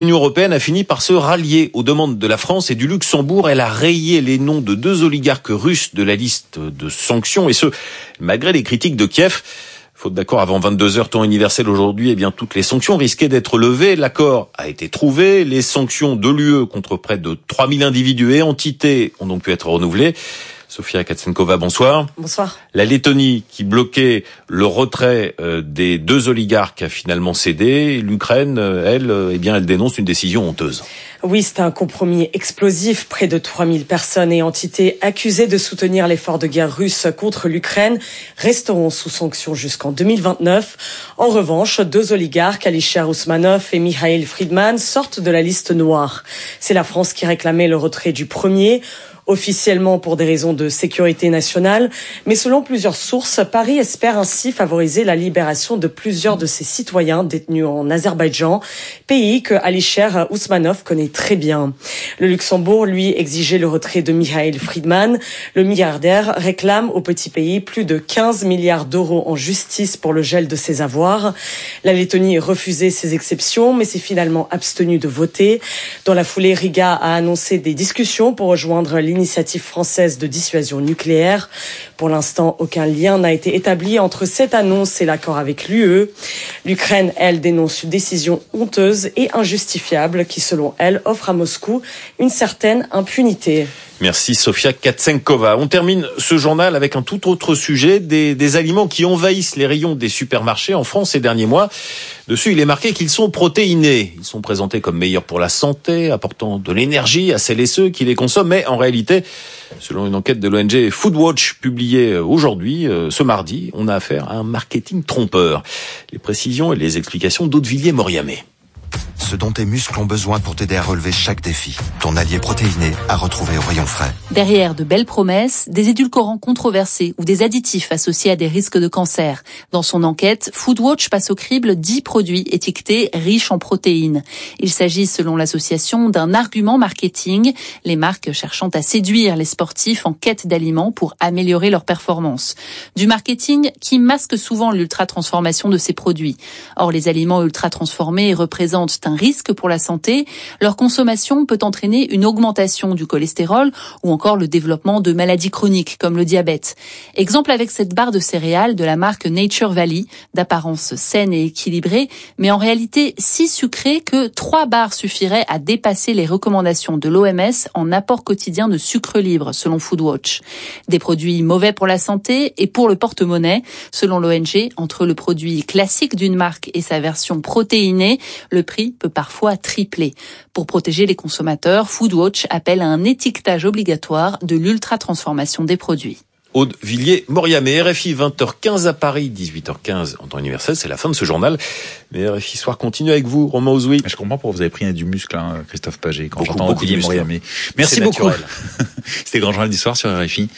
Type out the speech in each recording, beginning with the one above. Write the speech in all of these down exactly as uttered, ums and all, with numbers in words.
L'Union européenne a fini par se rallier aux demandes de la France et du Luxembourg. Elle a rayé les noms de deux oligarques russes de la liste de sanctions, et ce, malgré les critiques de Kiev. Faute d'accord avant vingt-deux heures temps universel aujourd'hui, eh bien toutes les sanctions risquaient d'être levées. L'accord a été trouvé. Les sanctions de l'U E contre près de trois mille individus et entités ont donc pu être renouvelées. Sofia Katsenkova, bonsoir. Bonsoir. La Lettonie, qui bloquait le retrait euh, des deux oligarques, a finalement cédé. L'Ukraine, euh, elle, euh, eh bien, elle dénonce une décision honteuse. Oui, c'est un compromis explosif. Près de trois mille personnes et entités accusées de soutenir l'effort de guerre russe contre l'Ukraine resteront sous sanctions jusqu'en deux mille vingt-neuf. En revanche, deux oligarques, Alisher Ousmanov et Mikhail Friedman, sortent de la liste noire. C'est la France qui réclamait le retrait du premier, officiellement pour des raisons de sécurité nationale, mais selon plusieurs sources, Paris espère ainsi favoriser la libération de plusieurs de ses citoyens détenus en Azerbaïdjan, pays que Alisher Ousmanov connaît très bien. Le Luxembourg, lui, exigeait le retrait de Mikhail Friedman. Le milliardaire réclame au petit pays plus de quinze milliards d'euros en justice pour le gel de ses avoirs. La Lettonie refusait ces exceptions, mais s'est finalement abstenue de voter. Dans la foulée, Riga a annoncé des discussions pour rejoindre l'initiative française de dissuasion nucléaire. Pour l'instant, aucun lien n'a été établi entre cette annonce et l'accord avec l'U E. L'Ukraine, elle, dénonce une décision honteuse et injustifiable qui, selon elle, offre à Moscou une certaine impunité. Merci Sofia Katsenkova. On termine ce journal avec un tout autre sujet, des, des aliments qui envahissent les rayons des supermarchés en France ces derniers mois. Dessus, il est marqué qu'ils sont protéinés. Ils sont présentés comme meilleurs pour la santé, apportant de l'énergie à celles et ceux qui les consomment. Mais en réalité, selon une enquête de l'O N G Foodwatch publiée aujourd'hui, ce mardi, on a affaire à un marketing trompeur. Les précisions et les explications d'Audevilliers Moriamé. Ce dont tes muscles ont besoin pour t'aider à relever chaque défi. Ton allié protéiné à retrouver au rayon frais. Derrière de belles promesses, des édulcorants controversés ou des additifs associés à des risques de cancer. Dans son enquête, Foodwatch passe au crible dix produits étiquetés riches en protéines. Il s'agit, selon l'association, d'un argument marketing, les marques cherchant à séduire les sportifs en quête d'aliments pour améliorer leur performance. Du marketing qui masque souvent l'ultra-transformation de ces produits. Or, les aliments ultra-transformés représentent un risque pour la santé. Leur consommation peut entraîner une augmentation du cholestérol ou encore le développement de maladies chroniques comme le diabète. Exemple avec cette barre de céréales de la marque Nature Valley, d'apparence saine et équilibrée, mais en réalité si sucrée que trois barres suffiraient à dépasser les recommandations de l'O M S en apport quotidien de sucre libre, selon Foodwatch. Des produits mauvais pour la santé et pour le porte-monnaie. Selon l'O N G, entre le produit classique d'une marque et sa version protéinée, le prix peut parfois tripler. Pour protéger les consommateurs, Foodwatch appelle à un étiquetage obligatoire de l'ultra-transformation des produits. Audevilliers Moriamé, R F I vingt heures quinze à Paris, dix-huit heures quinze en temps universel, c'est la fin de ce journal. Mais R F I Soir continue avec vous, Romain Ozoui. Je comprends pourquoi vous avez pris du muscle, hein, Christophe Paget, quand beaucoup, j'entends beaucoup Audevilliers Moriamé. Merci c'est beaucoup. Naturel. C'était le Grand Journal du Soir sur R F I.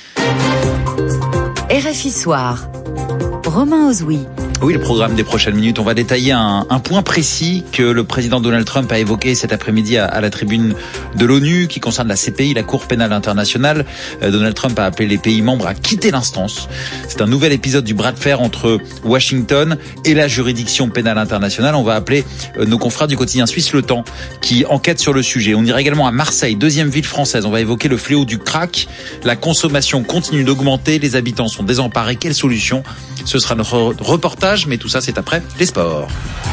R F I Soir, Romain Ozoui. Oui, le programme des prochaines minutes, on va détailler un, un point précis que le président Donald Trump a évoqué cet après-midi à, à la tribune de l'ONU qui concerne la C P I, la Cour pénale internationale. Euh, Donald Trump a appelé les pays membres à quitter l'instance. C'est un nouvel épisode du bras de fer entre Washington et la juridiction pénale internationale. On va appeler euh, nos confrères du quotidien suisse Le Temps qui enquêtent sur le sujet. On ira également à Marseille, deuxième ville française. On va évoquer le fléau du crack. La consommation continue d'augmenter, les habitants sont désemparés. Quelle solution ? Ce sera notre reportage. Mais tout ça, c'est après les sports.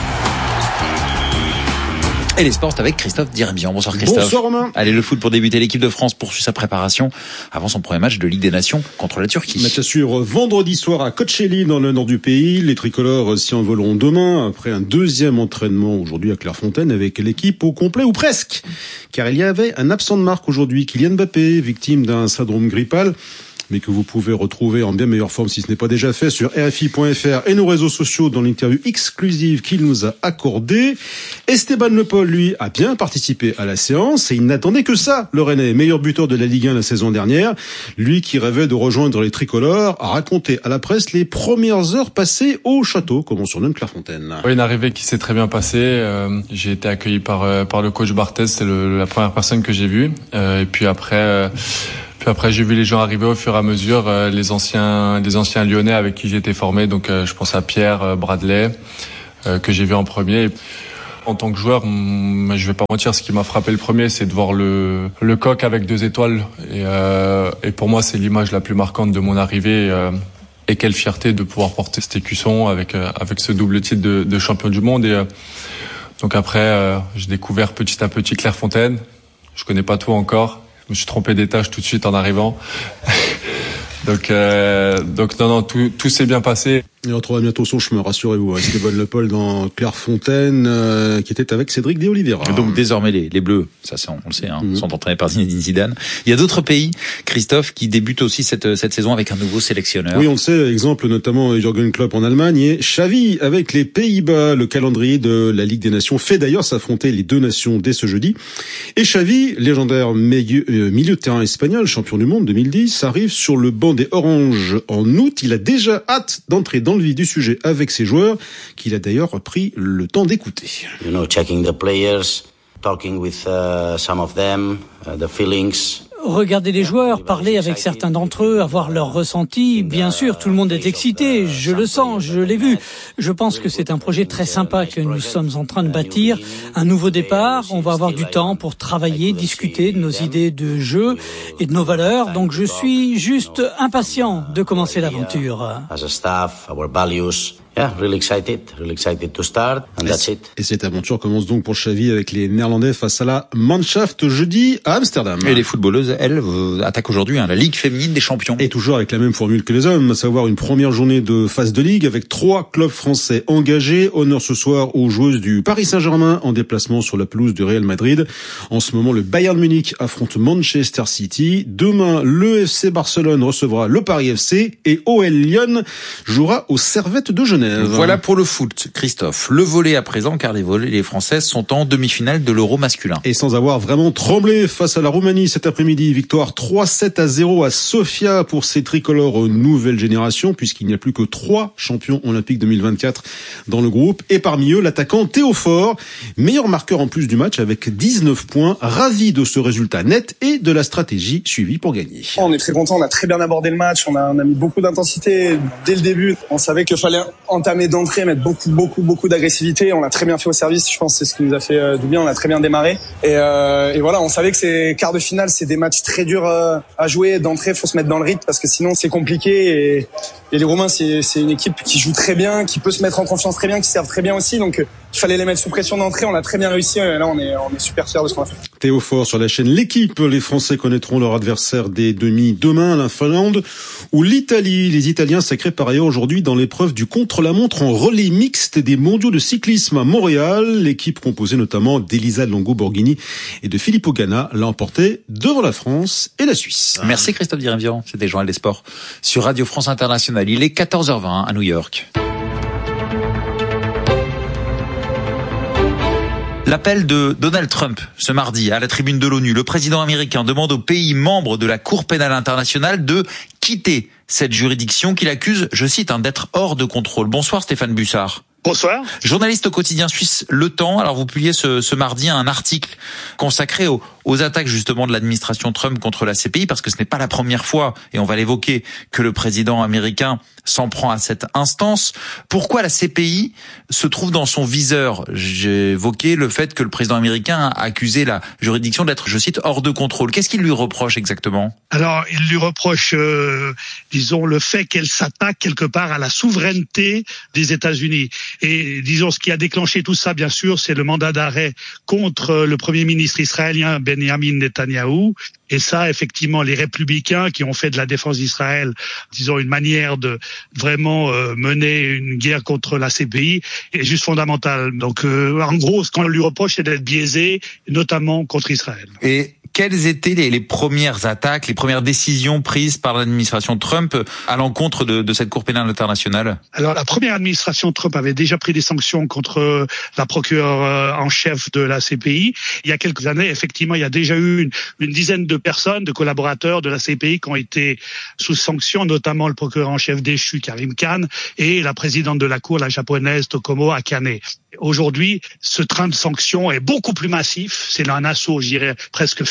Et les sports avec Christophe Dirbian. Bonsoir Christophe. Bonsoir Romain. Allez, le foot pour débuter. L'équipe de France poursuit sa préparation avant son premier match de Ligue des Nations contre la Turquie. Match à suivre vendredi soir à Kocaeli dans le nord du pays. Les tricolores s'y envoleront demain après un deuxième entraînement aujourd'hui à Clairefontaine avec l'équipe au complet ou presque. Car il y avait un absent de marque aujourd'hui, Kylian Mbappé, victime d'un syndrome grippal, mais que vous pouvez retrouver en bien meilleure forme si ce n'est pas déjà fait sur R F I point F R et nos réseaux sociaux dans l'interview exclusive qu'il nous a accordée. Esteban Le Paul, lui, a bien participé à la séance et il n'attendait que ça. Le Rennais, meilleur buteur de la Ligue un la saison dernière, lui qui rêvait de rejoindre les tricolores, a raconté à la presse les premières heures passées au château, comme on surnomme Clairefontaine. Oui, une arrivée qui s'est très bien passée. Euh, j'ai été accueilli par euh, par le coach Barthez, c'est le, la première personne que j'ai vue. Euh, et puis après. Euh, Puis après, j'ai vu les gens arriver au fur et à mesure, euh, les anciens, les anciens Lyonnais avec qui j'étais formé. Donc, euh, je pense à Pierre, euh, Bradley, euh, que j'ai vu en premier. En tant que joueur, je vais pas mentir, ce qui m'a frappé le premier, c'est de voir le, le coq avec deux étoiles. Et, euh, et pour moi, c'est l'image la plus marquante de mon arrivée. Euh, et quelle fierté de pouvoir porter cet écusson avec, euh, avec ce double titre de, de champion du monde. Et euh, donc après, euh, j'ai découvert petit à petit Clairefontaine. Je connais pas tout encore. Je me suis trompé d'étage tout de suite en arrivant. donc, euh, donc non, non, tout, tout s'est bien passé. Et on retrouvera bientôt son chemin, rassurez-vous. Esteban Le Paul dans Clairefontaine, euh, qui était avec Cédric de Oliveira. Donc désormais les, les Bleus, ça c'est, on le sait, hein, mmh. sont entraînés par Zinedine Zidane. Il y a d'autres pays, Christophe, qui débutent aussi cette, cette saison avec un nouveau sélectionneur. Oui, on le sait, exemple notamment Jürgen Klopp en Allemagne et Xavi avec les Pays-Bas. Le calendrier de la Ligue des Nations fait d'ailleurs s'affronter les deux nations dès ce jeudi. Et Xavi, légendaire milieu, euh, milieu de terrain espagnol, champion du monde deux mille dix, arrive sur le banc des Oranges en août. Il a déjà hâte d'entrer dans dans le vif du sujet avec ses joueurs, qu'il a d'ailleurs pris le temps d'écouter. You know, checking the players, talking with uh, some of them, uh, the feelings. Regarder les joueurs, parler avec certains d'entre eux, avoir leur ressenti. Bien sûr, tout le monde est excité, je le sens, je l'ai vu. Je pense que c'est un projet très sympa que nous sommes en train de bâtir. Un nouveau départ, on va avoir du temps pour travailler, discuter de nos idées de jeu et de nos valeurs. Donc je suis juste impatient de commencer l'aventure. As a staff, our values. Yeah, really excited, really excited to start, and that's it. Et cette aventure commence donc pour Xavi avec les Néerlandais face à la Mannschaft jeudi à Amsterdam. Et les footballeuses, elles, euh, attaquent aujourd'hui hein, la Ligue féminine des champions. Et toujours avec la même formule que les hommes, à savoir une première journée de phase de Ligue avec trois clubs français engagés. Honneur ce soir aux joueuses du Paris Saint-Germain en déplacement sur la pelouse du Real Madrid. En ce moment, le Bayern Munich affronte Manchester City. Demain, le F C Barcelone recevra le Paris F C et O L Lyon jouera aux Servettes de Genève. Voilà pour le foot, Christophe. Le volley à présent, car les volley, les Françaises sont en demi-finale de l'Euro masculin. Et sans avoir vraiment tremblé face à la Roumanie cet après-midi, victoire trois sept à zéro à Sofia pour ces tricolores nouvelle génération, puisqu'il n'y a plus que trois champions olympiques deux mille vingt-quatre dans le groupe. Et parmi eux, l'attaquant Théo Faure, meilleur marqueur en plus du match avec dix-neuf points, ravi de ce résultat net et de la stratégie suivie pour gagner. On est très content, on a très bien abordé le match, on a, on a mis beaucoup d'intensité dès le début. On savait qu'il fallait entamer d'entrée, mettre beaucoup, beaucoup, beaucoup d'agressivité. On l'a très bien fait au service, je pense, c'est ce qui nous a fait euh, du bien. On a très bien démarré. Et, euh, et voilà, on savait que ces quarts de finale, c'est des matchs très durs euh, à jouer. D'entrée, faut se mettre dans le rythme parce que sinon, c'est compliqué. Et, et les Roumains, c'est, c'est une équipe qui joue très bien, qui peut se mettre en confiance très bien, qui servent très bien aussi. Donc, euh, il fallait les mettre sous pression d'entrée. On a très bien réussi. Et là, on est, on est super fiers de ce qu'on a fait. Théo Faure sur la chaîne L'équipe. Les Français connaîtront leur adversaire des demi demain, la Finlande ou l'Italie. Les Italiens sacrés par ailleurs aujourd'hui dans l'épreuve du contre-la-montre en relais mixte des mondiaux de cyclisme à Montréal. L'équipe composée notamment d'Elisa Longo-Borghini et de Filippo Ganna l'a emporté devant la France et la Suisse. Merci Christophe Diremvian. C'était Journal des Sports sur Radio France Internationale. Il est quatorze heures vingt à New York. L'appel de Donald Trump ce mardi à la tribune de l'ONU. Le président américain demande aux pays membres de la Cour pénale internationale de quitter cette juridiction qu'il accuse, je cite, hein, d'être hors de contrôle. Bonsoir Stéphane Bussard. Bonsoir. Journaliste au quotidien suisse Le Temps. Alors vous publiez ce, ce mardi un article consacré aux, aux attaques justement de l'administration Trump contre la C P I, parce que ce n'est pas la première fois, et on va l'évoquer, que le président américain s'en prend à cette instance. Pourquoi la C P I se trouve dans son viseur? J'ai évoqué le fait que le président américain a accusé la juridiction d'être, je cite, hors de contrôle. Qu'est-ce qu'il lui reproche exactement? Alors, il lui reproche, euh, disons, le fait qu'elle s'attaque quelque part à la souveraineté des États-Unis. Et disons, ce qui a déclenché tout ça, bien sûr, c'est le mandat d'arrêt contre le premier ministre israélien Benjamin Netanyahou. Et ça, effectivement, les républicains qui ont fait de la défense d'Israël, disons, une manière de vraiment euh, mener une guerre contre la C P I est juste fondamentale. Donc, euh, en gros, ce qu'on lui reproche, c'est d'être biaisé, notamment contre Israël. Et quelles étaient les, les premières attaques, les premières décisions prises par l'administration Trump à l'encontre de, de cette Cour pénale internationale? Alors, la première administration Trump avait déjà pris des sanctions contre la procureure en chef de la C P I. Il y a quelques années, effectivement, il y a déjà eu une, une dizaine de personnes, de collaborateurs de la C P I qui ont été sous sanction, notamment le procureur en chef déchu Karim Khan et la présidente de la Cour, la japonaise Tokomo Akane. Aujourd'hui, ce train de sanctions est beaucoup plus massif. C'est un assaut, je dirais, presque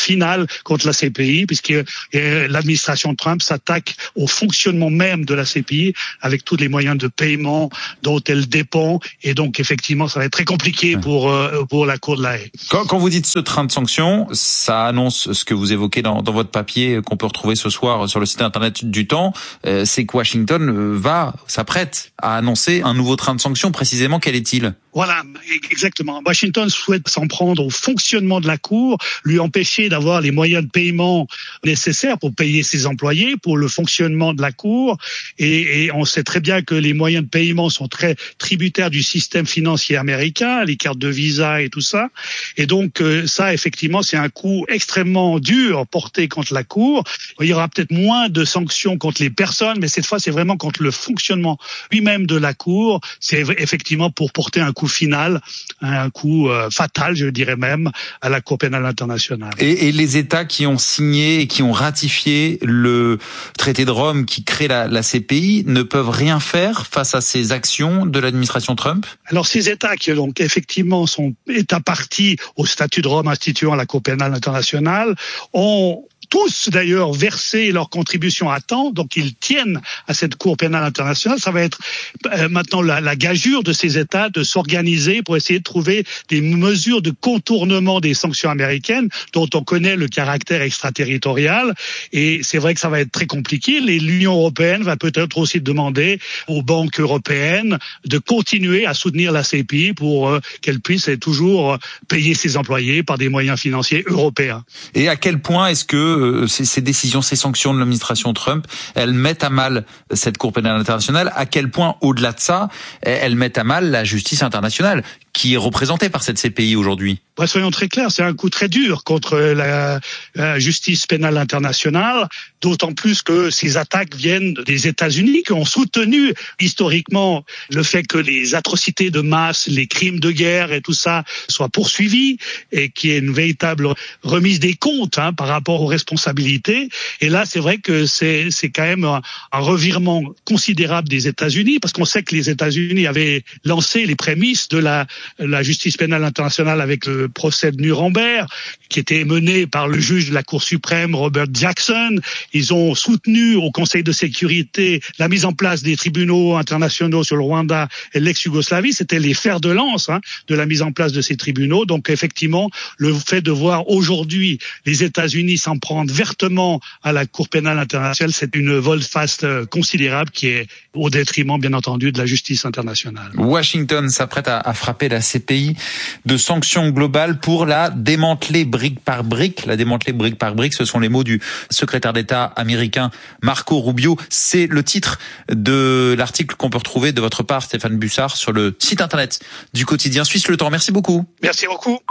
final contre la C P I, puisque l'administration Trump s'attaque au fonctionnement même de la C P I avec tous les moyens de paiement dont elle dépend, et donc effectivement ça va être très compliqué pour euh, pour la Cour de la Haye. Quand, quand vous dites ce train de sanctions, ça annonce ce que vous évoquez dans, dans votre papier qu'on peut retrouver ce soir sur le site internet du Temps, euh, c'est que Washington va, s'apprête à annoncer un nouveau train de sanctions. Précisément, quel est-il ? Voilà, exactement. Washington souhaite s'en prendre au fonctionnement de la Cour, lui empêcher d'avoir les moyens de paiement nécessaires pour payer ses employés, pour le fonctionnement de la Cour. Et, et on sait très bien que les moyens de paiement sont très tributaires du système financier américain, les cartes de Visa et tout ça. Et donc ça, effectivement, c'est un coup extrêmement dur porté contre la Cour. Il y aura peut-être moins de sanctions contre les personnes, mais cette fois, c'est vraiment contre le fonctionnement lui-même de la Cour. C'est effectivement pour porter un coup final, un coup euh, fatal, je dirais même, à la Cour pénale internationale. Et, et les États qui ont signé et qui ont ratifié le traité de Rome qui crée la, la C P I ne peuvent rien faire face à ces actions de l'administration Trump ? Alors ces États qui donc effectivement sont États partis au statut de Rome instituant la Cour pénale internationale ont tous d'ailleurs versé leur contribution à temps, donc ils tiennent à cette Cour pénale internationale. Ça va être euh, maintenant la, la gageure de ces États de s'organiser pour essayer de trouver des mesures de contournement des sanctions américaines dont on connaît le caractère extraterritorial. Et c'est vrai que ça va être très compliqué. L'Union européenne va peut-être aussi demander aux banques européennes de continuer à soutenir la C P I pour euh, qu'elle puisse toujours payer ses employés par des moyens financiers européens. Et à quel point est-ce que Ces, ces décisions, ces sanctions de l'administration Trump, elles mettent à mal cette Cour pénale internationale? À quel point, au-delà de ça, elles mettent à mal la justice internationale qui est représentée par cette C P I aujourd'hui? Ouais, soyons très clairs, c'est un coup très dur contre la, la justice pénale internationale, d'autant plus que ces attaques viennent des États-Unis qui ont soutenu historiquement le fait que les atrocités de masse, les crimes de guerre et tout ça soient poursuivis et qu'il y ait une véritable remise des comptes hein, par rapport aux responsabilités. Et là, c'est vrai que c'est, c'est quand même un, un revirement considérable des États-Unis, parce qu'on sait que les États-Unis avaient lancé les prémices de la, la justice pénale internationale avec le procès de Nuremberg, qui était mené par le juge de la Cour suprême, Robert Jackson. Ils ont soutenu au Conseil de sécurité la mise en place des tribunaux internationaux sur le Rwanda et l'ex-Yougoslavie. C'était les fers de lance hein, de la mise en place de ces tribunaux. Donc effectivement, le fait de voir aujourd'hui les États-Unis s'en prendre vertement à la Cour pénale internationale, c'est une volte-face considérable qui est au détriment, bien entendu, de la justice internationale. Washington s'apprête à, à frapper la C P I de sanctions globales pour la démanteler brique par brique. La démanteler brique par brique, ce sont les mots du secrétaire d'État américain Marco Rubio. C'est le titre de l'article qu'on peut retrouver de votre part, Stéphane Bussard, sur le site internet du quotidien Suisse Le Temps. Merci beaucoup. Merci beaucoup.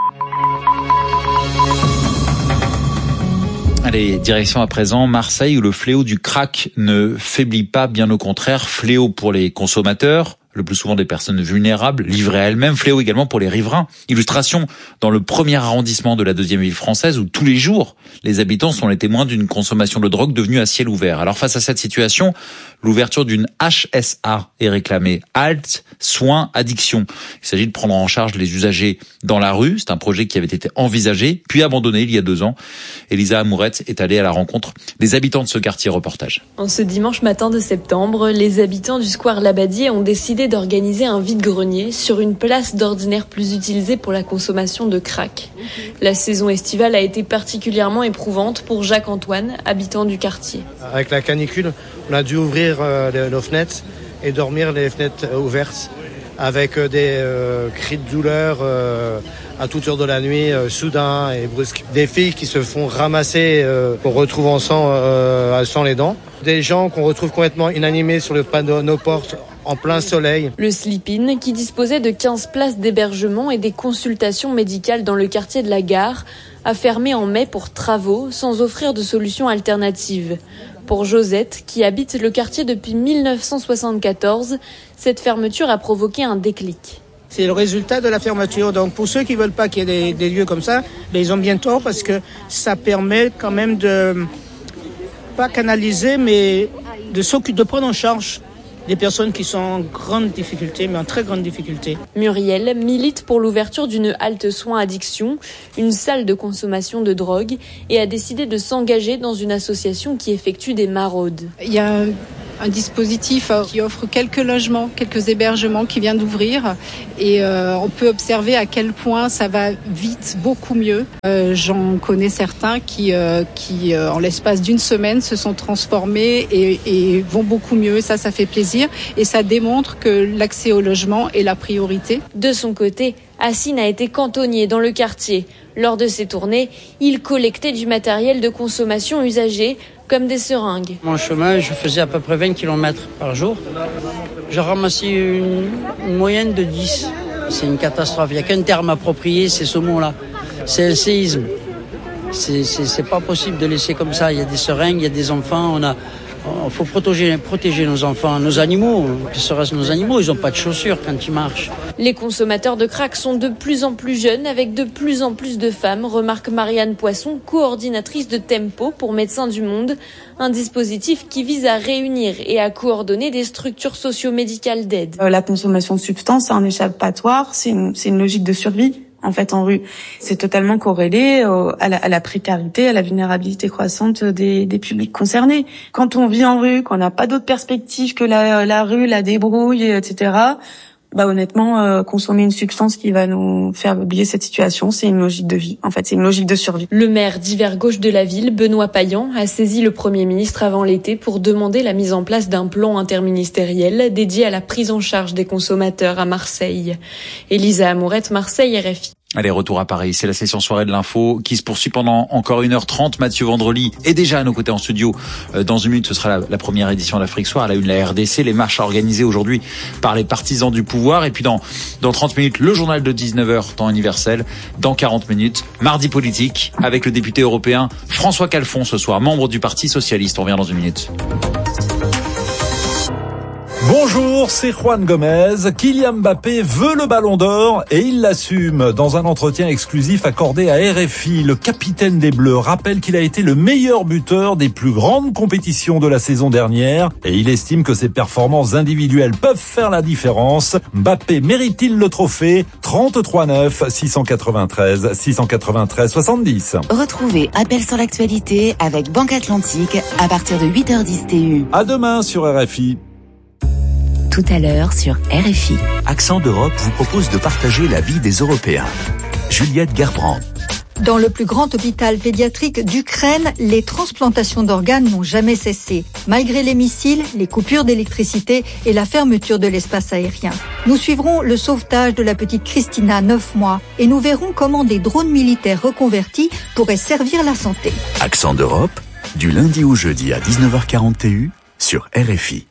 Allez, direction à présent Marseille, où le fléau du crack ne faiblit pas, bien au contraire. Fléau pour les consommateurs, le plus souvent des personnes vulnérables, livrées à elles-mêmes, fléau également pour les riverains. Illustration dans le premier arrondissement de la deuxième ville française, où tous les jours, les habitants sont les témoins d'une consommation de drogue devenue à ciel ouvert. Alors face à cette situation, l'ouverture d'une H S A est réclamée. Halte, soins, addiction. Il s'agit de prendre en charge les usagers dans la rue. C'est un projet qui avait été envisagé, puis abandonné il y a deux ans. Elisa Amourette est allée à la rencontre des habitants de ce quartier. Reportage. En ce dimanche matin de septembre, les habitants du square Labadier ont décidé d'organiser un vide-grenier sur une place d'ordinaire plus utilisée pour la consommation de crack. La saison estivale a été particulièrement éprouvante pour Jacques-Antoine, habitant du quartier. Avec la canicule, on a dû ouvrir euh, nos fenêtres et dormir les fenêtres euh, ouvertes avec euh, des euh, cris de douleur euh, à toute heure de la nuit, euh, soudain et brusque. Des filles qui se font ramasser, euh, qu'on retrouve en sang, euh, sans les dents. Des gens qu'on retrouve complètement inanimés sur le pas de nos portes en plein soleil. Le Sleep-In, qui disposait de quinze places d'hébergement et des consultations médicales dans le quartier de la Gare, a fermé en mai pour travaux sans offrir de solution alternative. Pour Josette, qui habite le quartier depuis mille neuf cent soixante-quatorze, cette fermeture a provoqué un déclic. C'est le résultat de la fermeture. Donc pour ceux qui ne veulent pas qu'il y ait des, des lieux comme ça, ben ils ont bien tort, parce que ça permet quand même de, pas canaliser, mais de s'occuper, de prendre en charge des personnes qui sont en grande difficulté, mais en très grande difficulté. Muriel milite pour l'ouverture d'une halte soins addiction, une salle de consommation de drogue, et a décidé de s'engager dans une association qui effectue des maraudes. Il y a un dispositif qui offre quelques logements, quelques hébergements qui vient d'ouvrir et euh, on peut observer à quel point ça va vite, beaucoup mieux. Euh, j'en connais certains qui, euh, qui euh, en l'espace d'une semaine se sont transformés et, et vont beaucoup mieux. Ça, ça fait plaisir et ça démontre que l'accès au logement est la priorité. De son côté, Hassine a été cantonnier dans le quartier. Lors de ses tournées, il collectait du matériel de consommation usagé, comme des seringues. Mon chemin, je faisais à peu près vingt kilomètres par jour. Je ramassais une, une moyenne de dix. C'est une catastrophe. Il n'y a qu'un terme approprié, c'est ce mot-là. C'est un séisme. C'est, c'est, c'est pas possible de laisser comme ça. Il y a des seringues, il y a des enfants. On a, il faut protéger, protéger nos enfants, nos animaux. Que serait-ce nos animaux? Ils n'ont pas de chaussures quand ils marchent. Les consommateurs de crack sont de plus en plus jeunes, avec de plus en plus de femmes, remarque Marianne Poisson, coordinatrice de Tempo pour Médecins du Monde, un dispositif qui vise à réunir et à coordonner des structures socio-médicales d'aide. Euh, la consommation de substances, c'est un échappatoire, c'est une, c'est une logique de survie. En fait, en rue, c'est totalement corrélé au, à, la, à la précarité, à la vulnérabilité croissante des, des publics concernés. Quand on vit en rue, qu'on n'a pas d'autre perspective que la, la rue, la débrouille, et cetera, bah honnêtement, euh, consommer une substance qui va nous faire oublier cette situation, c'est une logique de vie. En fait, c'est une logique de survie. Le maire d'hiver gauche de la ville, Benoît Payan, a saisi le Premier ministre avant l'été pour demander la mise en place d'un plan interministériel dédié à la prise en charge des consommateurs à Marseille. Elisa Amourette, Marseille, R F I. Allez, retour à Paris. C'est la session soirée de l'info qui se poursuit pendant encore une heure trente. Mathieu Vandrely est déjà à nos côtés en studio. Dans une minute, ce sera la, la première édition d'Afrique Soir. À la une, la R D C, les marches organisées aujourd'hui par les partisans du pouvoir. Et puis dans, dans trente minutes, le journal de dix-neuf heures, temps universel. Dans quarante minutes, mardi politique avec le député européen François Calfon ce soir, membre du Parti Socialiste. On revient dans une minute. Bonjour, c'est Juan Gomez. Kylian Mbappé veut le Ballon d'Or et il l'assume. Dans un entretien exclusif accordé à R F I, le capitaine des Bleus rappelle qu'il a été le meilleur buteur des plus grandes compétitions de la saison dernière et il estime que ses performances individuelles peuvent faire la différence. Mbappé mérite-t-il le trophée? trente-trois neuf, six cent quatre-vingt-treize, six cent quatre-vingt-treize, soixante-dix. Retrouvez Appel sur l'actualité avec Banque Atlantique à partir de huit heures dix T U. À demain sur R F I. Tout à l'heure sur R F I. Accent d'Europe vous propose de partager la vie des Européens. Juliette Gerbrand. Dans le plus grand hôpital pédiatrique d'Ukraine, les transplantations d'organes n'ont jamais cessé, malgré les missiles, les coupures d'électricité et la fermeture de l'espace aérien. Nous suivrons le sauvetage de la petite Christina, neuf mois, et nous verrons comment des drones militaires reconvertis pourraient servir la santé. Accent d'Europe, du lundi au jeudi à dix-neuf heures quarante T U sur R F I.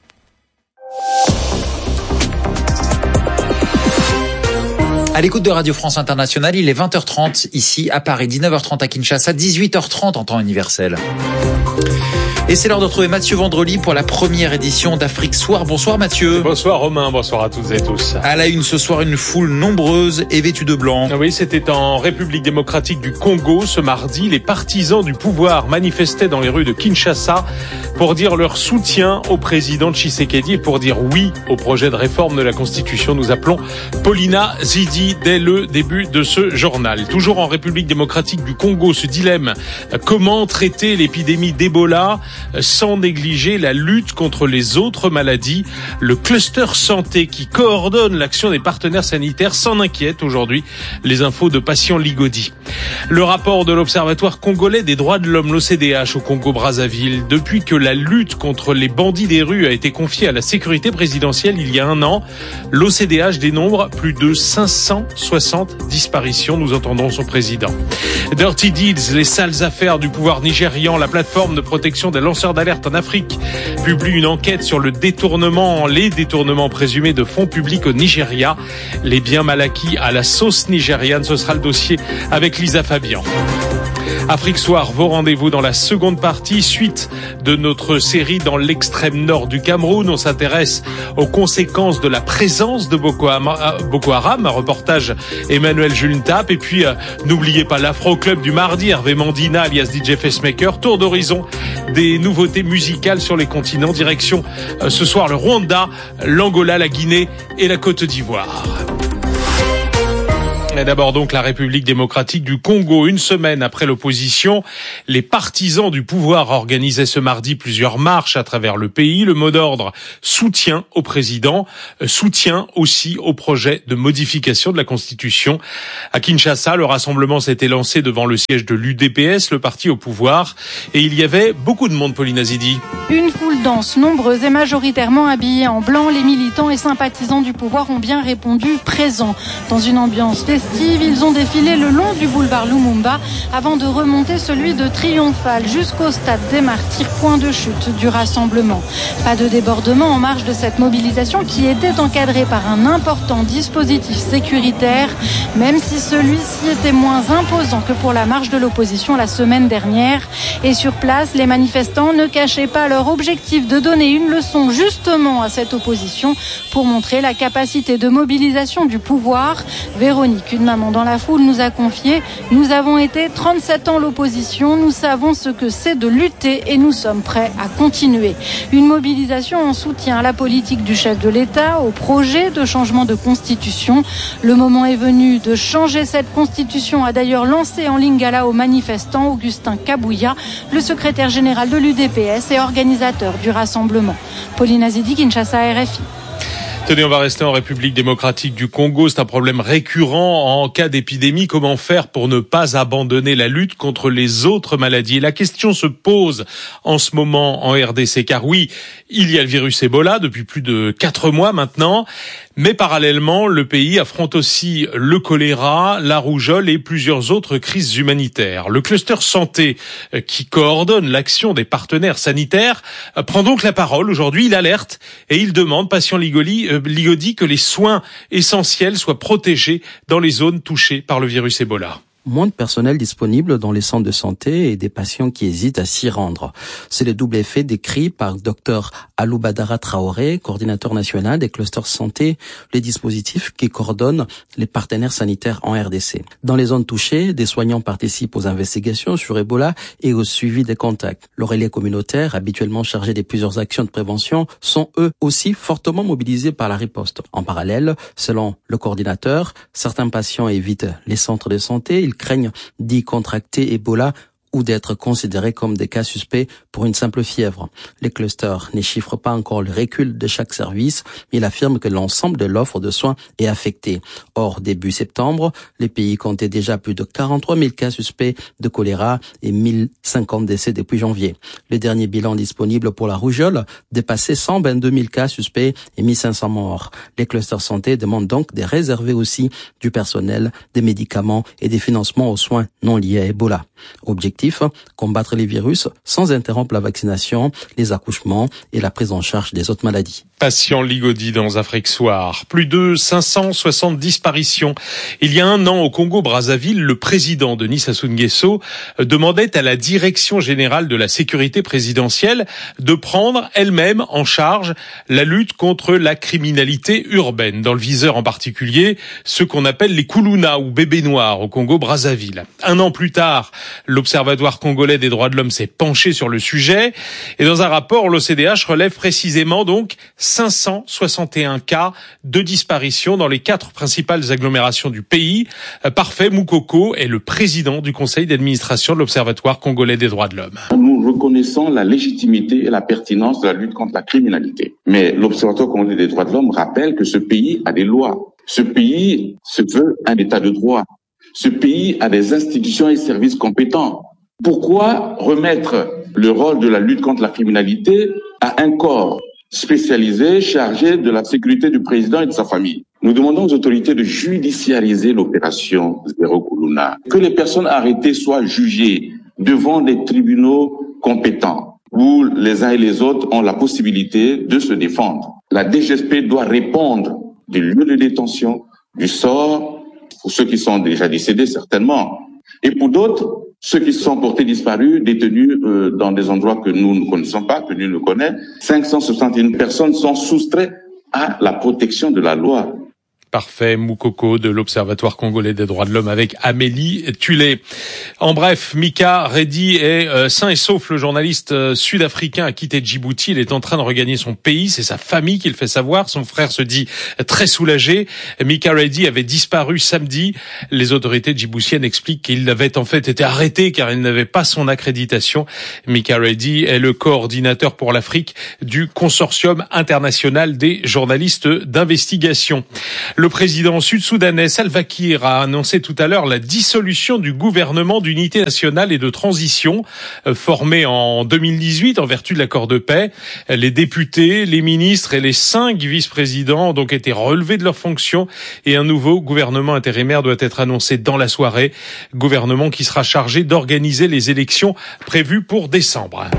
À l'écoute de Radio France Internationale, il est vingt heures trente ici à Paris, dix-neuf heures trente à Kinshasa, dix-huit heures trente en temps universel. Et c'est l'heure de retrouver Mathieu Vandrely pour la première édition d'Afrique Soir. Bonsoir Mathieu. Bonsoir Romain, bonsoir à toutes et tous. À la une ce soir, une foule nombreuse et vêtue de blanc. Oui, c'était en République démocratique du Congo ce mardi. Les partisans du pouvoir manifestaient dans les rues de Kinshasa pour dire leur soutien au président Tshisekedi et pour dire oui au projet de réforme de la Constitution. Nous appelons Paulina Zidi dès le début de ce journal. Toujours en République démocratique du Congo, ce dilemme. Comment traiter l'épidémie d'Ebola sans négliger la lutte contre les autres maladies? Le cluster santé qui coordonne l'action des partenaires sanitaires s'en inquiète aujourd'hui. Les infos de Patient Ligodi. Le rapport de l'Observatoire congolais des droits de l'homme, l'O C D H, au Congo-Brazzaville. Depuis que la lutte contre les bandits des rues a été confiée à la sécurité présidentielle il y a un an, l'O C D H dénombre plus de cinq cent soixante disparitions. Nous entendons son président. Dirty Deeds, les sales affaires du pouvoir nigérian, la plateforme de protection des lanceurs d'alerte en Afrique publie une enquête sur le détournement, les détournements présumés de fonds publics au Nigeria. Les biens mal acquis à la sauce nigériane, ce sera le dossier avec Lisa Fabian. Afrique Soir, vos rendez-vous dans la seconde partie, suite de notre série dans l'extrême nord du Cameroun. On s'intéresse aux conséquences de la présence de Boko Haram, un reportage Emmanuel Juntap. Et puis, euh, n'oubliez pas l'Afro Club du mardi, Hervé Mandina alias D J Facemaker, tour d'horizon des nouveautés musicales sur les continents. Direction euh, ce soir le Rwanda, l'Angola, la Guinée et la Côte d'Ivoire. Et d'abord donc la République démocratique du Congo. Une semaine après l'opposition, les partisans du pouvoir organisaient ce mardi plusieurs marches à travers le pays. Le mot d'ordre: soutien au président, soutien aussi au projet de modification de la Constitution. À Kinshasa, le rassemblement s'était lancé devant le siège de l'U D P S, le parti au pouvoir, et il y avait beaucoup de monde, Pauline Azidi. Une foule dense, nombreuse et majoritairement habillée en blanc. Les militants et sympathisants du pouvoir ont bien répondu présents. Dans une ambiance festive, ils ont défilé le long du boulevard Lumumba avant de remonter celui de Triomphal jusqu'au stade des Martyrs, point de chute du rassemblement. Pas de débordement en marge de cette mobilisation qui était encadrée par un important dispositif sécuritaire, même si celui-ci était moins imposant que pour la marche de l'opposition la semaine dernière. Et sur place, les manifestants ne cachaient pas leur objectif de donner une leçon justement à cette opposition pour montrer la capacité de mobilisation du pouvoir. Véronique, une maman dans la foule, nous a confié: nous avons été trente-sept ans l'opposition, nous savons ce que c'est de lutter et nous sommes prêts à continuer. Une mobilisation en soutien à la politique du chef de l'État, au projet de changement de constitution. Le moment est venu de changer cette constitution, a d'ailleurs lancé en lingala aux manifestants Augustin Kabouya, le secrétaire général de l'U D P S et organisateur du rassemblement. Pauline Azidi, Kinshasa, R F I. Tenez, on va rester en République démocratique du Congo. C'est un problème récurrent en cas d'épidémie. Comment faire pour ne pas abandonner la lutte contre les autres maladies? Et la question se pose en ce moment en R D C, car oui, il y a le virus Ebola depuis plus de quatre mois maintenant. Mais parallèlement, le pays affronte aussi le choléra, la rougeole et plusieurs autres crises humanitaires. Le cluster santé, qui coordonne l'action des partenaires sanitaires, prend donc la parole aujourd'hui. Il alerte et il demande, patient Ligoli, euh, Ligodi, que les soins essentiels soient protégés dans les zones touchées par le virus Ebola. Moins de personnel disponible dans les centres de santé et des patients qui hésitent à s'y rendre. C'est le double effet décrit par Dr Alou Badara Traoré, coordinateur national des clusters santé, les dispositifs qui coordonnent les partenaires sanitaires en R D C. Dans les zones touchées, des soignants participent aux investigations sur Ebola et au suivi des contacts. Les relais communautaires, habituellement chargés de plusieurs actions de prévention, sont eux aussi fortement mobilisés par la riposte. En parallèle, selon le coordinateur, certains patients évitent les centres de santé. Ils craignent d'y contracter Ebola ou d'être considérés comme des cas suspects pour une simple fièvre. Les clusters ne chiffrent pas encore le recul de chaque service, mais ils affirment que l'ensemble de l'offre de soins est affecté. Or, début septembre, les pays comptaient déjà plus de quarante-trois mille cas suspects de choléra et mille cinquante décès depuis janvier. Le dernier bilan disponible pour la rougeole dépassait cent vingt-deux mille cas suspects et mille cinq cents morts. Les clusters santé demandent donc de réserver aussi du personnel, des médicaments et des financements aux soins non liés à Ebola. Objectif, combattre les virus sans interrompre la vaccination, les accouchements et la prise en charge des autres maladies. Patient Ligodi dans Afrique Soir. Plus de cinq cent soixante disparitions. Il y a un an, au Congo-Brazzaville, le président Denis Sassou Nguesso demandait à la Direction générale de la sécurité présidentielle de prendre elle-même en charge la lutte contre la criminalité urbaine. Dans le viseur en particulier, ceux qu'on appelle les Koulouna ou bébés noirs au Congo-Brazzaville. Un an plus tard, l'Observatoire congolais des droits de l'homme s'est penché sur le sujet et dans un rapport, l'O C D H relève précisément donc cinq cent soixante et un cas de disparition dans les quatre principales agglomérations du pays. Parfait Moukoko est le président du conseil d'administration de l'Observatoire congolais des droits de l'homme. Nous reconnaissons la légitimité et la pertinence de la lutte contre la criminalité. Mais l'Observatoire congolais des droits de l'homme rappelle que ce pays a des lois. Ce pays se veut un état de droit. Ce pays a des institutions et services compétents. Pourquoi remettre le rôle de la lutte contre la criminalité à un corps spécialisé chargé de la sécurité du président et de sa famille? Nous demandons aux autorités de judiciariser l'opération Zéro Koulouna, que les personnes arrêtées soient jugées devant des tribunaux compétents où les uns et les autres ont la possibilité de se défendre. La D G S P doit répondre des lieux de détention, du sort, pour ceux qui sont déjà décédés certainement, et pour d'autres, ceux qui sont portés disparus, détenus euh, dans des endroits que nous ne connaissons pas, que nul ne connaît. cinq cent soixante et une personnes sont soustraites à la protection de la loi. Parfait, Moukoko de l'Observatoire congolais des droits de l'homme avec Amélie Tulé. En bref, Mika Reddy est euh, sain et sauf. Le journaliste euh, sud-africain a quitté Djibouti. Il est en train de regagner son pays. C'est sa famille qui le fait savoir. Son frère se dit très soulagé. Mika Reddy avait disparu samedi. Les autorités djiboutiennes expliquent qu'il avait en fait été arrêté car il n'avait pas son accréditation. Mika Reddy est le coordinateur pour l'Afrique du Consortium international des journalistes d'investigation. Le président sud-soudanais Salva Kiir a annoncé tout à l'heure la dissolution du gouvernement d'unité nationale et de transition formé en deux mille dix-huit en vertu de l'accord de paix. Les députés, les ministres et les cinq vice-présidents ont donc été relevés de leurs fonctions et un nouveau gouvernement intérimaire doit être annoncé dans la soirée. Gouvernement qui sera chargé d'organiser les élections prévues pour décembre.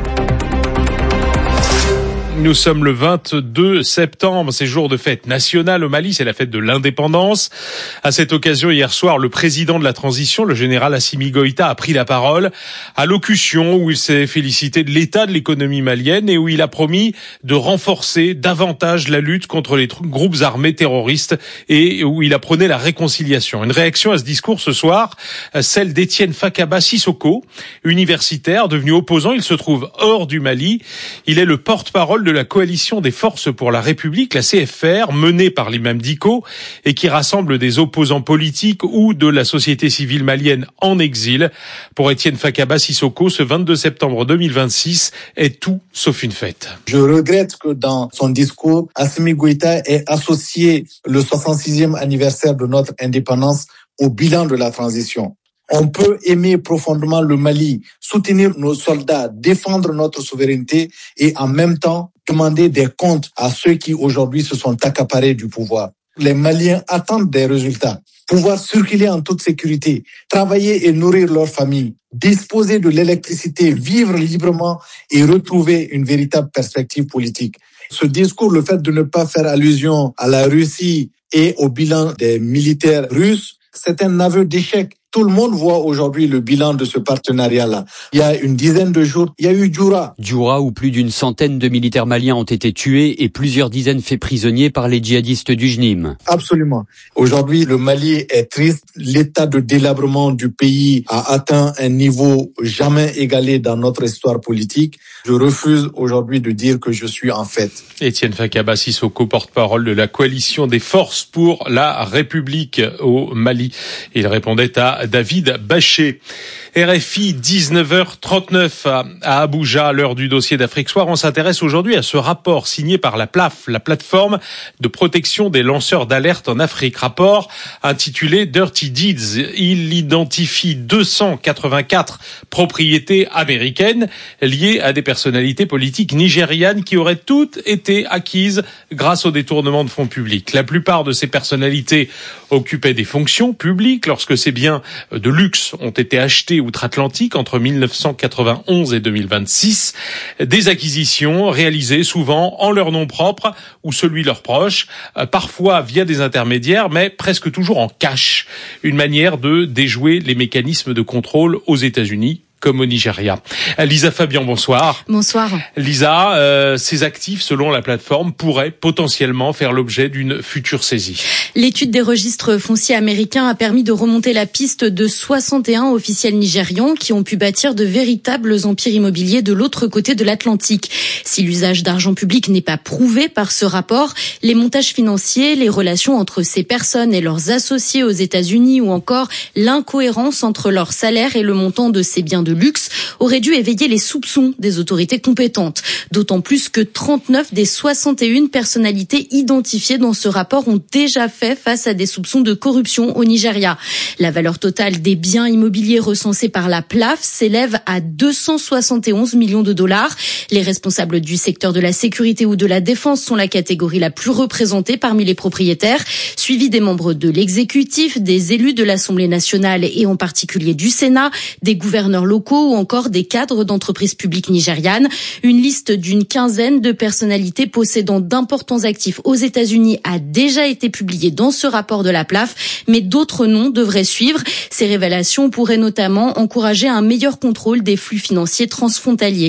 Nous sommes le vingt-deux septembre, c'est jour de fête nationale au Mali, c'est la fête de l'indépendance. À cette occasion, hier soir, le président de la transition, le général Assimi Goïta, a pris la parole, allocution où il s'est félicité de l'état de l'économie malienne et où il a promis de renforcer davantage la lutte contre les groupes armés terroristes et où il apprenait la réconciliation. Une réaction à ce discours ce soir, celle d'Étienne Fakaba Sissoko, universitaire, devenu opposant. Il se trouve hors du Mali. Il est le porte-parole de la coalition des forces pour la République, la C F R, menée par l'imam Dicko et qui rassemble des opposants politiques ou de la société civile malienne en exil. Pour Étienne Fakaba Sissoko, ce vingt-deux septembre deux mille vingt-six est tout sauf une fête. Je regrette que dans son discours, Assimi Goïta ait associé le soixante-sixième anniversaire de notre indépendance au bilan de la transition. On peut aimer profondément le Mali, soutenir nos soldats, défendre notre souveraineté et en même temps demander des comptes à ceux qui aujourd'hui se sont accaparés du pouvoir. Les Maliens attendent des résultats, pouvoir circuler en toute sécurité, travailler et nourrir leur famille, disposer de l'électricité, vivre librement et retrouver une véritable perspective politique. Ce discours, le fait de ne pas faire allusion à la Russie et au bilan des militaires russes, c'est un aveu d'échec. Tout le monde voit aujourd'hui le bilan de ce partenariat-là. Il y a une dizaine de jours, il y a eu Djoura. Djoura, où plus d'une centaine de militaires maliens ont été tués et plusieurs dizaines faits prisonniers par les djihadistes du J N I M. Absolument. Aujourd'hui, le Mali est triste. L'état de délabrement du pays a atteint un niveau jamais égalé dans notre histoire politique. Je refuse aujourd'hui de dire que je suis en fête. Étienne Fakaba Sissoko, porte-parole de la coalition des forces pour la République au Mali. Il répondait à David Bachet. R F I, dix-neuf heures trente-neuf à Abuja, à l'heure du dossier d'Afrique Soir. On s'intéresse aujourd'hui à ce rapport signé par la P L A F, la plateforme de protection des lanceurs d'alerte en Afrique. Rapport intitulé Dirty Deeds. Il identifie deux cent quatre-vingt-quatre propriétés américaines liées à des personnalités politiques nigérianes qui auraient toutes été acquises grâce au détournement de fonds publics. La plupart de ces personnalités occupaient des fonctions publiques lorsque ces biens de luxe ont été achetés outre-Atlantique entre mille neuf cent quatre-vingt-onze et deux mille vingt-six. Des acquisitions réalisées souvent en leur nom propre ou celui de leurs proches, parfois via des intermédiaires, mais presque toujours en cash. Une manière de déjouer les mécanismes de contrôle aux États-Unis comme au Nigeria. Lisa Fabian, bonsoir. Bonsoir. Lisa, euh, ces actifs, selon la plateforme, pourraient potentiellement faire l'objet d'une future saisie. L'étude des registres fonciers américains a permis de remonter la piste de soixante et un officiels nigérians qui ont pu bâtir de véritables empires immobiliers de l'autre côté de l'Atlantique. Si l'usage d'argent public n'est pas prouvé par ce rapport, les montages financiers, les relations entre ces personnes et leurs associés aux États-Unis ou encore l'incohérence entre leur salaire et le montant de ces biens de luxe aurait dû éveiller les soupçons des autorités compétentes. D'autant plus que trente-neuf des soixante et une personnalités identifiées dans ce rapport ont déjà fait face à des soupçons de corruption au Nigeria. La valeur totale des biens immobiliers recensés par la P L A F s'élève à deux cent soixante et onze millions de dollars. Les responsables du secteur de la sécurité ou de la défense sont la catégorie la plus représentée parmi les propriétaires, suivis des membres de l'exécutif, des élus de l'Assemblée nationale et en particulier du Sénat, des gouverneurs locaux ou encore des cadres d'entreprises publiques nigérianes. Une liste d'une quinzaine de personnalités possédant d'importants actifs aux États-Unis a déjà été publiée dans ce rapport de la P L A F, mais d'autres noms devraient suivre. Ces révélations pourraient notamment encourager un meilleur contrôle des flux financiers transfrontaliers.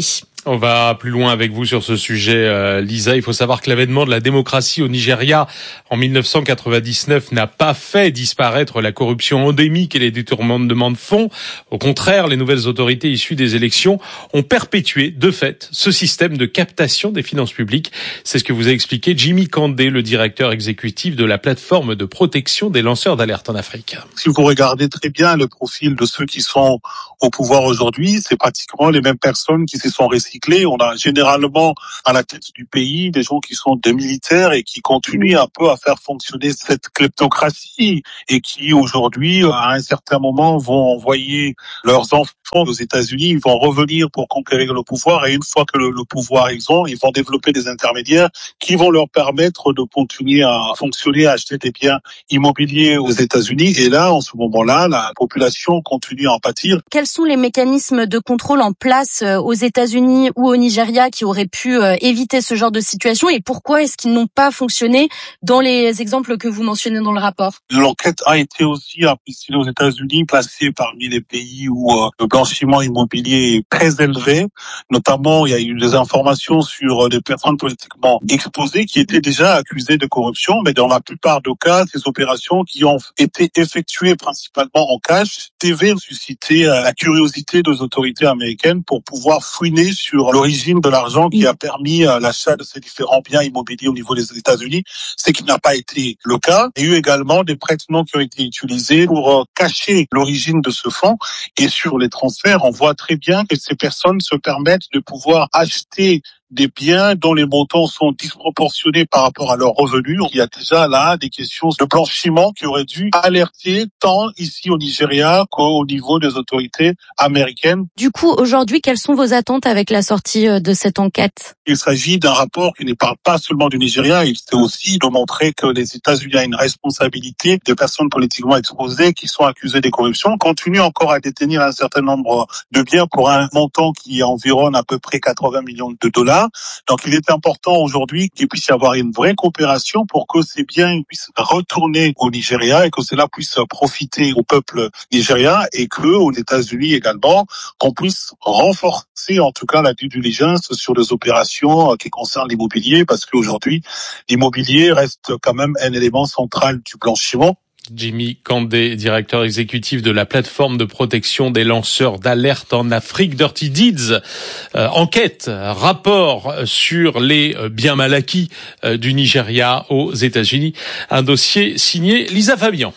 On va plus loin avec vous sur ce sujet, euh, Lisa. Il faut savoir que l'avènement de la démocratie au Nigeria en mille neuf cent quatre-vingt-dix-neuf n'a pas fait disparaître la corruption endémique et les détournements de fonds. Au contraire, les nouvelles autorités issues des élections ont perpétué, de fait, ce système de captation des finances publiques. C'est ce que vous a expliqué Jimmy Kandé, le directeur exécutif de la plateforme de protection des lanceurs d'alerte en Afrique. Si vous regardez très bien le profil de ceux qui sont au pouvoir aujourd'hui, c'est pratiquement les mêmes personnes qui se sont recyclées. On a généralement à la tête du pays des gens qui sont des militaires et qui continuent un peu à faire fonctionner cette kleptocratie et qui aujourd'hui, à un certain moment, vont envoyer leurs enfants aux États-Unis, ils vont revenir pour conquérir le pouvoir et une fois que le, le pouvoir ils ont, ils vont développer des intermédiaires qui vont leur permettre de continuer à fonctionner, à acheter des biens immobiliers aux États-Unis. Et là, en ce moment-là, la population continue à en pâtir. Quels sont les mécanismes de contrôle en place aux États-Unis ou au Nigeria qui auraient pu éviter ce genre de situation et pourquoi est-ce qu'ils n'ont pas fonctionné dans les exemples que vous mentionnez dans le rapport? L'enquête a été aussi appréciée aux États-Unis, placée parmi les pays où euh, le blanchiment immobilier est très élevé. Notamment, il y a eu des informations sur des personnes politiquement exposées qui étaient déjà accusées de corruption, mais dans la plupart des cas, ces opérations qui ont été effectuées principalement en cash devaient susciter la curiosité des autorités américaines pour pouvoir fouiner sur l'origine de l'argent qui a permis l'achat de ces différents biens immobiliers au niveau des États-Unis, ce qui n'a pas été le cas. Il y a eu également des prête-noms qui ont été utilisés pour cacher l'origine de ce fonds. Et sur les transferts, on voit très bien que ces personnes se permettent de pouvoir acheter des biens dont les montants sont disproportionnés par rapport à leurs revenus. Il y a déjà là des questions de blanchiment qui auraient dû alerter tant ici au Nigeria qu'au niveau des autorités américaines. Du coup, aujourd'hui, quelles sont vos attentes avec la sortie de cette enquête? Il s'agit d'un rapport qui ne parle pas seulement du Nigeria, il s'agit aussi de montrer que les États-Unis ont une responsabilité de personnes politiquement exposées qui sont accusées de corruption, continuent encore à détenir un certain nombre de biens pour un montant qui environne à peu près quatre-vingts millions de dollars. Donc il est important aujourd'hui qu'il puisse y avoir une vraie coopération pour que ces biens puissent retourner au Nigeria et que cela puisse profiter au peuple nigérien et que aux États-Unis également, qu'on puisse renforcer en tout cas la due diligence sur les opérations qui concernent l'immobilier parce qu'aujourd'hui l'immobilier reste quand même un élément central du blanchiment. Jimmy Kandé, directeur exécutif de la plateforme de protection des lanceurs d'alerte en Afrique, Dirty Deeds. Euh, enquête, rapport sur les biens mal acquis euh, du Nigeria aux États-Unis. Un dossier signé Lisa Fabian.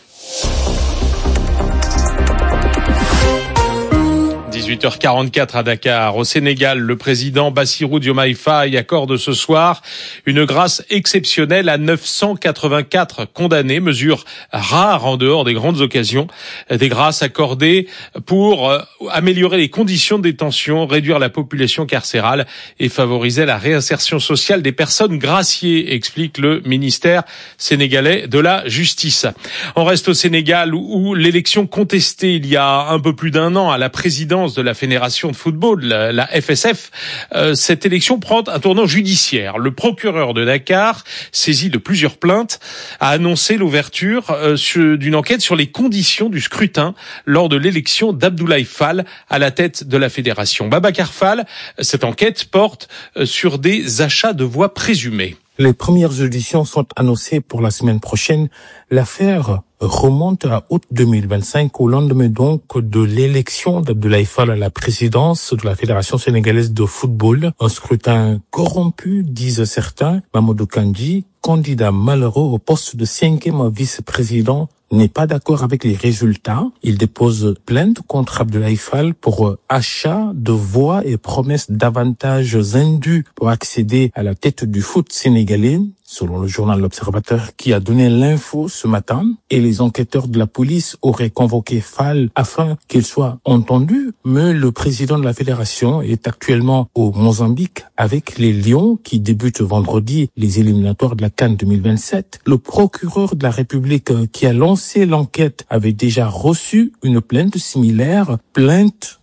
dix-huit heures quarante-quatre à Dakar, au Sénégal, le président Bassirou Diomaye Faye accorde ce soir une grâce exceptionnelle à neuf cent quatre-vingt-quatre condamnés, mesure rare en dehors des grandes occasions. Des grâces accordées pour améliorer les conditions de détention, réduire la population carcérale et favoriser la réinsertion sociale des personnes graciées, explique le ministère sénégalais de la Justice. On reste au Sénégal où l'élection contestée il y a un peu plus d'un an à la présidence de la Fédération de football, la, la F S F, euh, cette élection prend un tournant judiciaire. Le procureur de Dakar, saisi de plusieurs plaintes, a annoncé l'ouverture euh, sur, d'une enquête sur les conditions du scrutin lors de l'élection d'Abdoulaye Fall à la tête de la fédération. Babacar Fall, cette enquête porte euh, sur des achats de voix présumés. Les premières auditions sont annoncées pour la semaine prochaine. L'affaire remonte à août deux mille vingt-cinq, au lendemain donc de l'élection d'Abdoulaye Fall à la présidence de la Fédération sénégalaise de football. Un scrutin corrompu, disent certains. Mamadou Kandji, candidat malheureux au poste de cinquième vice-président, n'est pas d'accord avec les résultats. Il dépose plainte contre Abdoulaye Fall pour achat de voix et promesses d'avantages indus pour accéder à la tête du foot sénégalais, selon le journal L'Observateur qui a donné l'info ce matin. Et les enquêteurs de la police auraient convoqué Fall afin qu'il soit entendu. Mais le président de la fédération est actuellement au Mozambique avec les Lions qui débutent vendredi les éliminatoires de la CAN deux mille vingt-sept. Le procureur de la République qui a lancé l'enquête avait déjà reçu une plainte similaire, plainte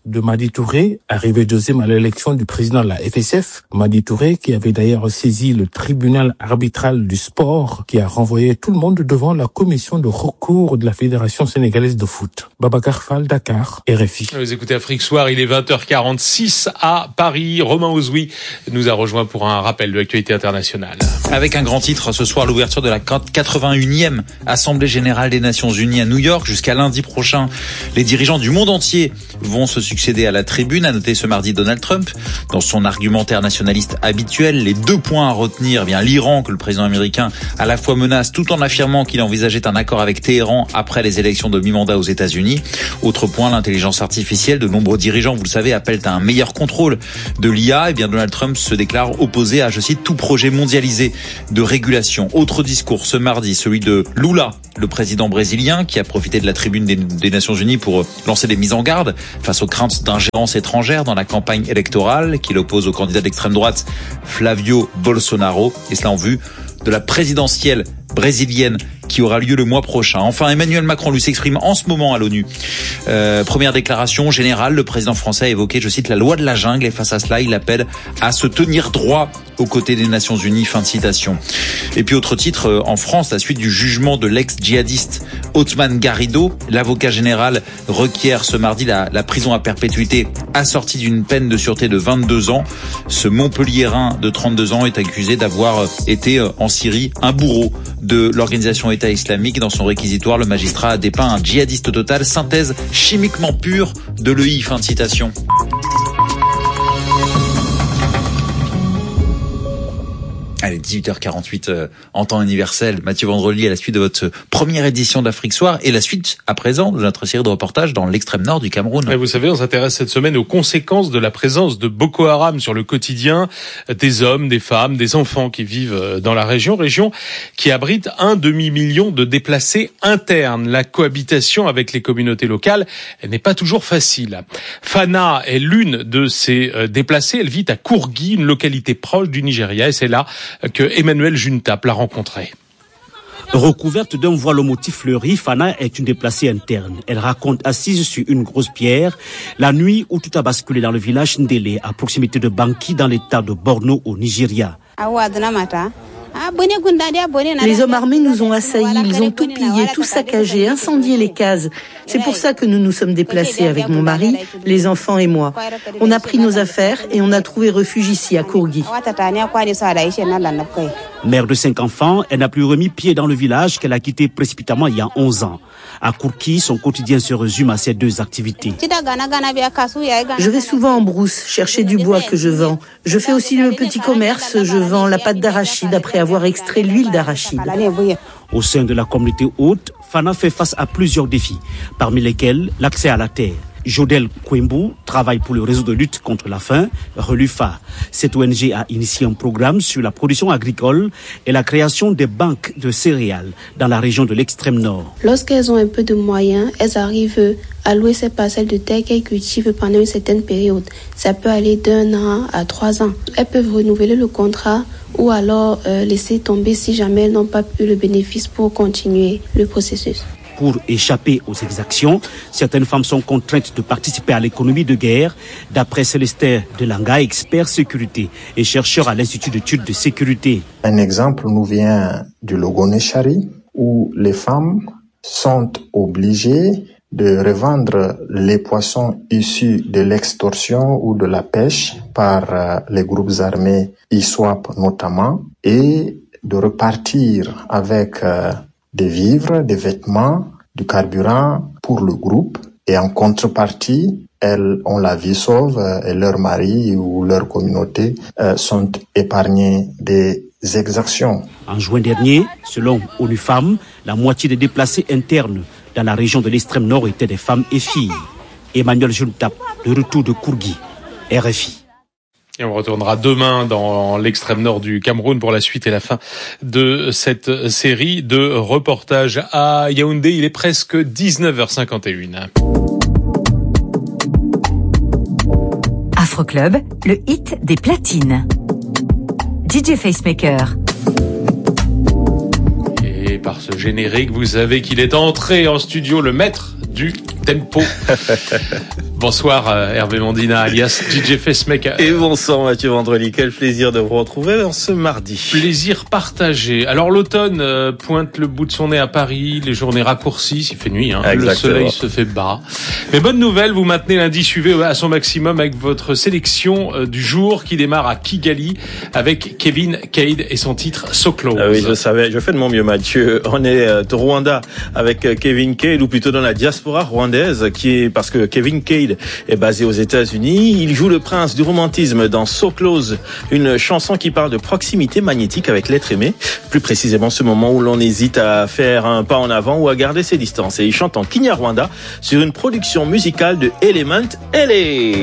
de Madi Touré, arrivé deuxième à l'élection du président de la F S F. Madi Touré, qui avait d'ailleurs saisi le tribunal arbitral du sport, qui a renvoyé tout le monde devant la commission de recours de la Fédération sénégalaise de foot. Babacar Fall, Dakar, R F I. Vous écoutez Afrique Soir, il est vingt heures quarante-six à Paris. Romain Ozoui nous a rejoint pour un rappel de l'actualité internationale. Avec un grand titre ce soir, l'ouverture de la quatre-vingt-unième Assemblée Générale des Nations Unies à New York. Jusqu'à lundi prochain, les dirigeants du monde entier vont se succéder à la tribune. À noter ce mardi Donald Trump, dans son argumentaire nationaliste habituel, les deux points à retenir, eh bien l'Iran que le président américain à la fois menace tout en affirmant qu'il envisageait un accord avec Téhéran après les élections de mi-mandat aux États-Unis. Autre point, l'intelligence artificielle. De nombreux dirigeants, vous le savez, appellent à un meilleur contrôle de l'I A. Eh bien Donald Trump se déclare opposé à, je cite, tout projet mondialisé de régulation. Autre discours ce mardi, celui de Lula, le président brésilien, qui a profité de la tribune des, des Nations Unies pour lancer des mises en garde face aux craintes d'ingérence étrangère dans la campagne électorale qu'il oppose au candidat d'extrême droite Flavio Bolsonaro, et cela en vue de la présidentielle brésilienne qui aura lieu le mois prochain. Enfin, Emmanuel Macron lui s'exprime en ce moment à l'ONU. Euh, première déclaration générale, le président français a évoqué, je cite, la loi de la jungle, et face à cela, il appelle à se tenir droit aux côtés des Nations Unies. Fin de citation. Et puis autre titre, euh, en France, la suite du jugement de l'ex-djihadiste Othman Garrido. L'avocat général requiert ce mardi la, la prison à perpétuité assortie d'une peine de sûreté de vingt-deux ans. Ce Montpelliérain de trente-deux ans est accusé d'avoir été euh, en Syrie un bourreau de l'organisation État islamique. Dans son réquisitoire, le magistrat a dépeint un djihadiste total, synthèse chimiquement pure de l'E I. Fin de citation. Allez, dix-huit heures quarante-huit euh, en temps universel. Mathieu Vandrely à la suite de votre première édition d'Afrique Soir et la suite à présent de notre série de reportages dans l'extrême nord du Cameroun. Et vous savez, on s'intéresse cette semaine aux conséquences de la présence de Boko Haram sur le quotidien des hommes, des femmes, des enfants qui vivent dans la région, région qui abrite un demi-million de déplacés internes. La cohabitation avec les communautés locales n'est pas toujours facile. Fana est l'une de ces déplacés. Elle vit à Kourgi, une localité proche du Nigeria, et c'est là que Emmanuel Juntap l'a rencontrée. Recouverte d'un voile au motif fleuri, Fana est une déplacée interne. Elle raconte assise sur une grosse pierre la nuit où tout a basculé dans le village Ndélé, à proximité de Banki, dans l'état de Borno au Nigeria. Les hommes armés nous ont assaillis, ils ont tout pillé, tout saccagé, incendié les cases. C'est pour ça que nous nous sommes déplacés avec mon mari, les enfants et moi. On a pris nos affaires et on a trouvé refuge ici à Kourgi. Mère de cinq enfants, elle n'a plus remis pied dans le village qu'elle a quitté précipitamment il y a onze ans. À Kourgi, son quotidien se résume à ces deux activités. Je vais souvent en brousse chercher du bois que je vends. Je fais aussi le petit commerce, je vends la pâte d'arachide après avoir extrait l'huile d'arachide. Au sein de la communauté haute, Fana fait face à plusieurs défis, parmi lesquels l'accès à la terre. Jodel Kwembu travaille pour le réseau de lutte contre la faim, Relufa. Cette O N G a initié un programme sur la production agricole et la création des banques de céréales dans la région de l'extrême nord. Lorsqu'elles ont un peu de moyens, elles arrivent à louer ces parcelles de terre qu'elles cultivent pendant une certaine période. Ça peut aller d'un an à trois ans. Elles peuvent renouveler le contrat ou alors euh, laisser tomber si jamais elles n'ont pas eu le bénéfice pour continuer le processus. Pour échapper aux exactions, certaines femmes sont contraintes de participer à l'économie de guerre, d'après Célestin Delanga, expert sécurité et chercheur à l'Institut d'études de sécurité. Un exemple nous vient du Logoné-Chari, où les femmes sont obligées de revendre les poissons issus de l'extorsion ou de la pêche par les groupes armés I S W A P notamment, et de repartir avec des vivres, des vêtements, du carburant pour le groupe. Et en contrepartie, elles ont la vie sauve et leurs maris ou leur communauté euh, sont épargnés des exactions. En juin dernier, selon ONU Femmes, la moitié des déplacés internes dans la région de l'extrême nord étaient des femmes et filles. Emmanuel Juntap, de retour de Kourgi, R F I. Et on retournera demain dans l'extrême nord du Cameroun pour la suite et la fin de cette série de reportages à Yaoundé. Il est presque dix-neuf heures cinquante et une. Afroclub, le hit des platines. D J Facemaker. Et par ce générique, vous savez qu'il est entré en studio, le maître du tempo. Bonsoir euh, Hervé Mondina, alias D J Facemaker. Et bonsoir Mathieu Vendredi, quel plaisir de vous retrouver ce mardi. Plaisir partagé. Alors l'automne euh, pointe le bout de son nez à Paris, les journées raccourcissent, il fait nuit, hein, le soleil se fait bas. Mais bonne nouvelle, vous maintenez lundi suivi à son maximum avec votre sélection euh, du jour qui démarre à Kigali avec Kevin Cade et son titre So Close. Ah oui, je savais, je fais de mon mieux Mathieu. On est euh, au Rwanda avec euh, Kevin Cade, ou plutôt dans la diaspora rwandaise, qui est parce que Kevin Cade est basé aux États-Unis. Il joue le prince du romantisme dans So Close, une chanson qui parle de proximité magnétique avec l'être aimé. Plus précisément, ce moment où l'on hésite à faire un pas en avant ou à garder ses distances. Et il chante en Kinyarwanda sur une production musicale de Element L A.